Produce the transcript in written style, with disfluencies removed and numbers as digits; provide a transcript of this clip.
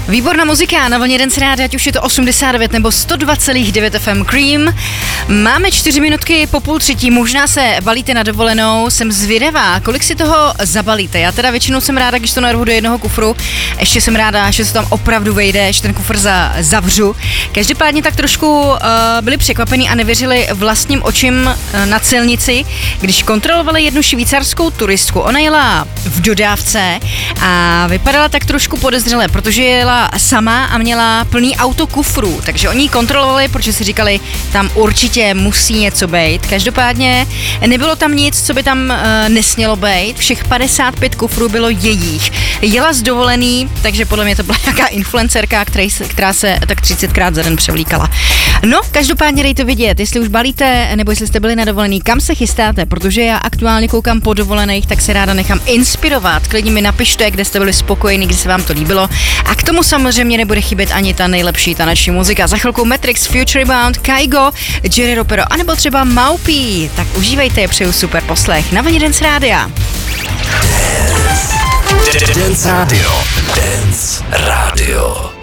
Výborná muzika na vlně Dance Rádia, ať už je to 89 nebo 102,9 FM Cream. Máme 4 minutky po 2:30, možná se balíte na dovolenou, jsem zvědavá, kolik si toho zabalíte. Já teda většinou jsem ráda, když to narvu do jednoho kufru, ještě jsem ráda, že se tam opravdu vejde, že ten kufr zavřu. Každopádně tak trošku byli překvapení a nevěřili vlastním očím na celnici, když kontrolovali jednu švýcarskou turistku. Ona jela v dodávce a vypadala tak trošku podezřele, protože jela sama a měla plný auto kufrů, takže oni ji kontrolovali, protože si říkali, tam určitě musí něco být. Každopádně nebylo tam nic, co by tam nesmělo být, všech 55 kufrů bylo jejich. Jela z dovolený, takže podle mě to byla nějaká influencerka, která se tak 30krát za den převlíkala. No, každopádně dejte vědět, jestli už balíte, nebo jestli jste byli na dovolený, kam se chystáte, protože já aktuálně koukám po dovolených, tak se ráda nechám inspirovat. Klidně mi napište, kde jste byli spokojení, kde se vám to líbilo. A k tomu samozřejmě nebude chybět ani ta nejlepší taneční muzika. Za chvilku Matrix, Future Rebound, Kaigo, Jerry Ropero, anebo třeba Maupí. Tak užívejte, přeju super poslech na vlně Dance Rádia. Dance Radio. Dance Radio.